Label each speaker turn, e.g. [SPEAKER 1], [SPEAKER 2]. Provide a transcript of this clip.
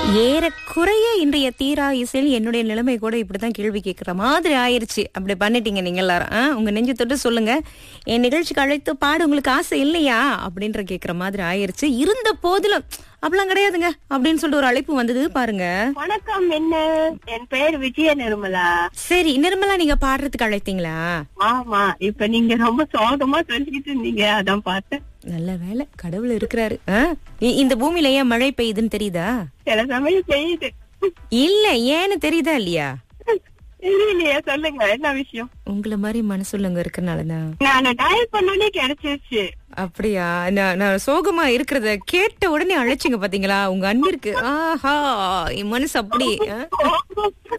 [SPEAKER 1] ஏறக்குறைய இன்றைய தீரா இசையில் என்னுடைய நிலைமை கூட இப்படிதான் கேள்வி கேட்கிற மாதிரி ஆயிருச்சு. அப்படி பண்ணிட்டீங்க நீங்க எல்லாரும். உங்க நெஞ்சு தொட்டு சொல்லுங்க, என் நிகழ்ச்சிக்கு அழைத்து பாடு உங்களுக்கு ஆசை இல்லையா அப்படின்ற கேக்குற மாதிரி ஆயிருச்சு. இருந்த போதிலும் அப்படிலாம் கிடையாதுங்க அப்படின்னு சொல்லிட்டு ஒரு அழைப்பு வந்தது பாருங்க.
[SPEAKER 2] வணக்கம், என்ன என் பெயர் விஜய நிர்மலா.
[SPEAKER 1] சரி நிர்மலா, நீங்க பாடுறதுக்கு அழைத்தீங்களா?
[SPEAKER 2] ஆமா, இப்ப நீங்க ரொம்ப சோகமா சொல்லிட்டு இருந்தீங்க, அதான் பார்த்தேன்.
[SPEAKER 1] நல்ல வேலை, கடவுள் இருக்கிறாரு. இந்த பூமியில ஏன் மழை பெய்யுதுன்னு தெரியுதா?
[SPEAKER 2] சில சமயம் பெய்யுது.
[SPEAKER 1] இல்ல, ஏன்னு தெரியுதா இல்லையா?
[SPEAKER 2] இல்லையா, சொல்லுங்க என்ன விஷயம்.
[SPEAKER 1] உங்களை மாதிரி மனசுள்ளவங்க இருக்கறனாலதான்.
[SPEAKER 2] நான் டயல் பண்ணோடனே கிடைச்சிருச்சு.
[SPEAKER 1] அப்படியா? நான் சோகமா இருக்கிறத கேட்ட உடனே அழைச்சிங்க பாத்தீங்களா? உங்க அன்பிற்கு ஆஹா, என் மனசு அப்படி